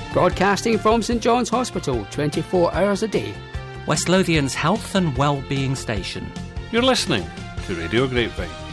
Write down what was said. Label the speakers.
Speaker 1: Broadcasting from St John's Hospital 24 hours a day.
Speaker 2: West Lothian's health and well-being station.
Speaker 3: You're listening to Radio Grapevine.